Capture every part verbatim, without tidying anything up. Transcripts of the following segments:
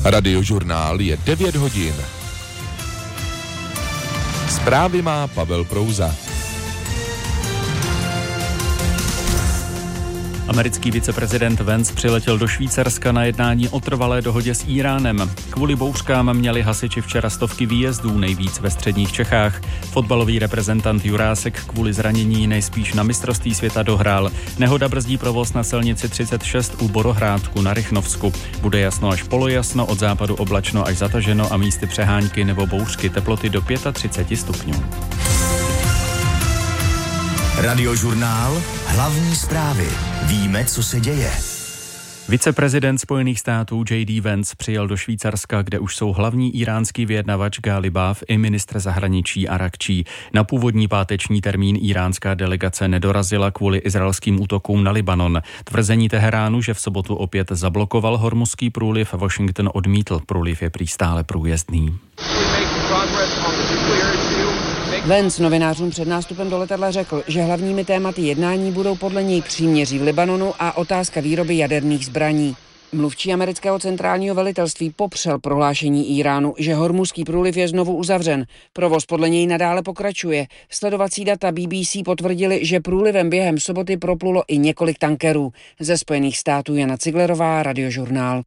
Radiožurnál je devět hodin. Zprávy má Pavel Prouza. Americký viceprezident Vance přiletěl do Švýcarska na jednání o trvalé dohodě s Íránem. Kvůli bouřkám měli hasiči včera stovky výjezdů, nejvíc ve středních Čechách. Fotbalový reprezentant Jurásek kvůli zranění nejspíš na mistrovství světa dohrál. Nehoda brzdí provoz na silnici třicet šest u Borohrádku na Rychnovsku. Bude jasno až polojasno, od západu oblačno až zataženo a místy přehánky nebo bouřky, teploty do třicet pět stupňů. Radiožurnál, hlavní zprávy. Víme, co se děje. Viceprezident Spojených států J D Vance přijel do Švýcarska, kde už jsou hlavní íránský vyjednavač Ghalibaf i ministr zahraničí Arakčí. Na původní páteční termín iránská delegace nedorazila kvůli izraelským útokům na Libanon. Tvrzení Teheránu, že v sobotu opět zablokoval Hormuzský průliv, Washington odmítl. Průliv je prý stále průjezdný. Vance novinářům před nástupem do letadla řekl, že hlavními tématy jednání budou podle něj příměří v Libanonu a otázka výroby jaderných zbraní. Mluvčí amerického centrálního velitelství popřel prohlášení Íránu, že Hormuzský průliv je znovu uzavřen. Provoz podle něj nadále pokračuje. Sledovací data B B C potvrdili, že průlivem během soboty proplulo i několik tankerů. Ze Spojených států Jana Ciglerová, Radiožurnál.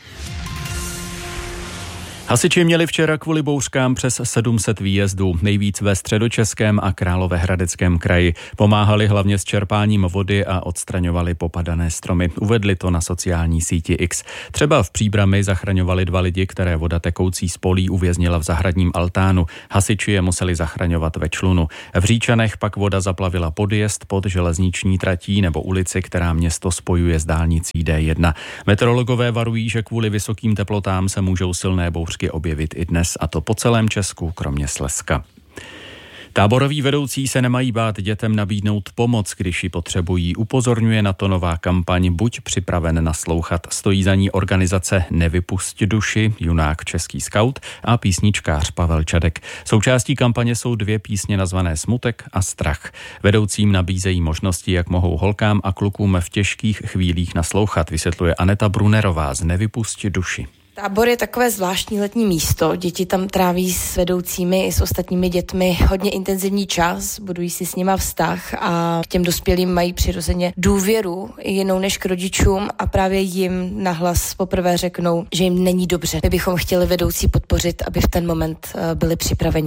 Hasiči měli včera kvůli bouřkám přes sedm set výjezdů, nejvíc ve Středočeském a Královéhradeckém kraji. Pomáhali hlavně s čerpáním vody a odstraňovali popadané stromy. Uvedli to na sociální síti X. Třeba v Příbrami zachraňovali dva lidi, které voda tekoucí z polí uvěznila v zahradním altánu. Hasiči je museli zachraňovat ve člunu. V Říčanech pak voda zaplavila podjezd pod železniční tratí nebo ulici, která město spojuje s dálnicí D jedna. Meteorologové varují, že kvůli vysokým teplotám se můžou silné bouřky objevit i dnes, a to po celém Česku, kromě Slezska. Táboroví vedoucí se nemají bát dětem nabídnout pomoc, když ji potřebují. Upozorňuje na to nová kampaň Buď připraven naslouchat. Stojí za ní organizace Nevypusť duši, junák Český skaut a písničkář Pavel Čadek. Součástí kampaně jsou dvě písně nazvané Smutek a Strach. Vedoucím nabízejí možnosti, jak mohou holkám a klukům v těžkých chvílích naslouchat, vysvětluje Aneta Brunerová z Nevypusť duši. Tábor je takové zvláštní letní místo. Děti tam tráví s vedoucími i s ostatními dětmi hodně intenzivní čas, budují si s nima vztah a k těm dospělým mají přirozeně důvěru jinou než k rodičům a právě jim nahlas poprvé řeknou, že jim není dobře. My bychom chtěli vedoucí podpořit, aby v ten moment byli připraveni.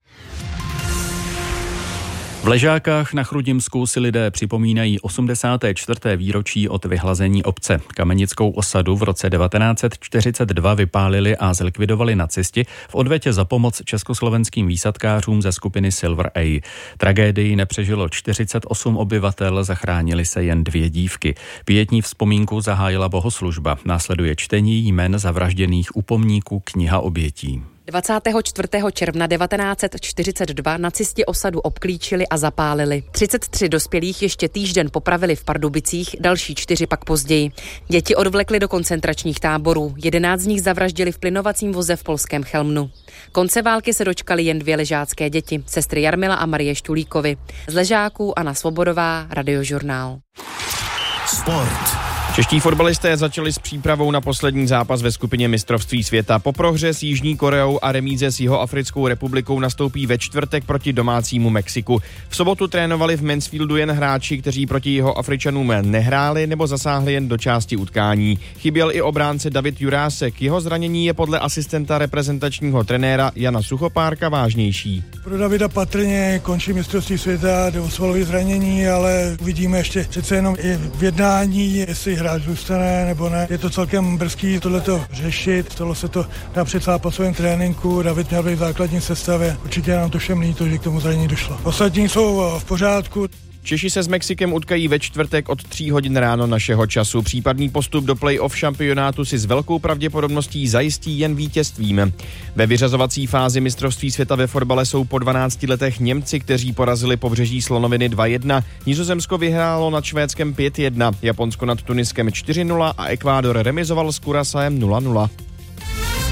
V Ležákách na Chrudimsku si lidé připomínají osmdesáté čtvrté výročí od vyhlazení obce. Kamenickou osadu v roce devatenáct set čtyřicet dva vypálili a zlikvidovali nacisti v odvetě za pomoc československým výsadkářům ze skupiny Silver A. Tragédii nepřežilo čtyřicet osm obyvatel, zachránili se jen dvě dívky. Pietní vzpomínku zahájila bohoslužba. Následuje čtení jmen zavražděných u pomníku Kniha obětí. dvacátého čtvrtého června devatenáct set čtyřicet dva nacisti osadu obklíčili a zapálili. třicet tři dospělých ještě týžden popravili v Pardubicích, další čtyři pak později. Děti odvlekli do koncentračních táborů. jedenáct z nich zavraždili v plynovacím voze v polském Chelmnu. Konce války se dočkali jen dvě ležácké děti, sestry Jarmila a Marie Štulíkovy. Z Ležáků Anna Svobodová, Radiožurnál. Sport. Čeští fotbalisté začali s přípravou na poslední zápas ve skupině mistrovství světa. Po prohře s Jižní Koreou a remíze s Jihoafrickou republikou nastoupí ve čtvrtek proti domácímu Mexiku. V sobotu trénovali v Mansfieldu jen hráči, kteří proti Jihoafričanům nehráli nebo zasáhli jen do části utkání. Chyběl i obránce David Jurásek. Jeho zranění je podle asistenta reprezentačního trenéra Jana Suchopárka vážnější. Pro Davida patrně končí mistrovství světa, jde o svalové zranění, ale uvidíme ještě přece jenom i v jednání, jestli hráč zůstane nebo ne. Je to celkem brzký tohleto řešit, stalo se to na předzápasovém tréninku, David měl být v základní sestavě, určitě nám to všem líto, že k tomu zranění došlo. Ostatní jsou v pořádku. Češi se s Mexikem utkají ve čtvrtek od tří hodin ráno našeho času. Případný postup do play-off šampionátu si s velkou pravděpodobností zajistí jen vítězstvím. Ve vyřazovací fázi mistrovství světa ve fotbale jsou po dvanácti letech Němci, kteří porazili Pobřeží slonoviny dva jedna. Nizozemsko vyhrálo nad Švédskem pět jedna, Japonsko nad Tuniskem čtyři nula a Ekvádor remizoval s Curaçaem nula nula.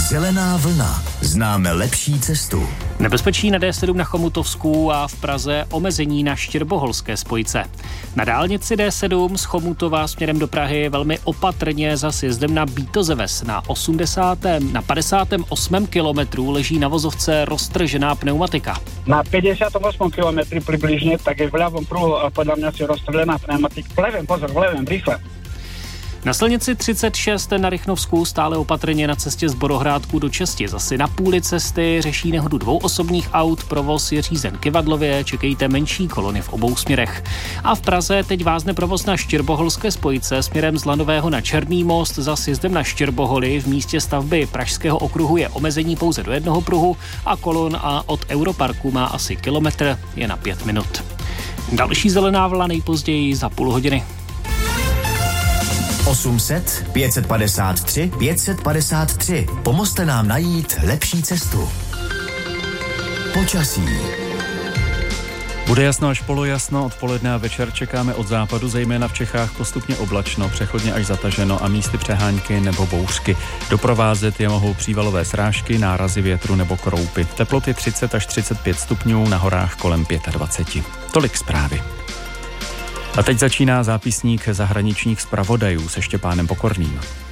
Zelená vlna. Známe lepší cestu. Nebezpečí na D sedm na Chomutovsku a v Praze omezení na štěrboholské spojce. Na dálnici D sedm z Chomutova směrem do Prahy velmi opatrně za sjezdem na Bítozeves. Na osmdesátém na padesátém osmém kilometru leží na vozovce roztržená pneumatika. Na päťdesiatom ôsmom kilometri približne, tak je v ľavom pruhu a podľa mňa si rozstrelená pneumatika. V levém, pozor, v levém, rýchle. Na silnici třicet šest na Rychnovsku stále opatrně na cestě z Borohrádku do Česti. Zase na půli cesty řeší nehodu dvou osobních aut, provoz je řízen kyvadlově, čekejte menší kolony v obou směrech. A v Praze teď vázne provoz na Štěrboholské spojce směrem z Lanového na Černý most za sjezdem na Štěrboholy. V místě stavby Pražského okruhu je omezení pouze do jednoho pruhu a kolon a od Europarku má asi kilometr, je na pět minut. Další zelená vlna nejpozději za půl hodiny. osm set, pět set padesát tři, pět set padesát tři. Pomozte nám najít lepší cestu. Počasí. Bude jasno až polojasno, odpoledne a večer čekáme od západu, zejména v Čechách postupně oblačno, přechodně až zataženo a místy přehánky nebo bouřky. Doprovázet je mohou přívalové srážky, nárazy větru nebo kroupy. Teploty třicet až třicet pět stupňů, na horách kolem dvacet pět. Tolik zprávy. A teď začíná zápisník zahraničních zpravodajů se Štěpánem Pokorným.